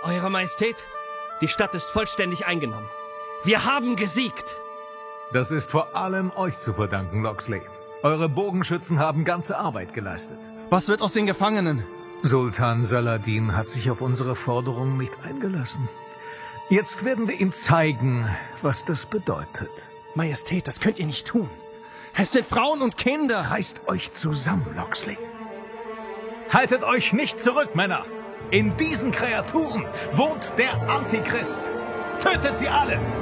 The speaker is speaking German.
Eure Majestät, die Stadt ist vollständig eingenommen. Wir haben gesiegt. Das ist vor allem euch zu verdanken, Locksley. Eure Bogenschützen haben ganze Arbeit geleistet. Was wird aus den Gefangenen? Sultan Saladin hat sich auf unsere Forderungen nicht eingelassen. Jetzt werden wir ihm zeigen, was das bedeutet. Majestät, das könnt ihr nicht tun. Es sind Frauen und Kinder. Reißt euch zusammen, Locksley. Haltet euch nicht zurück, Männer. In diesen Kreaturen wohnt der Antichrist. Tötet sie alle!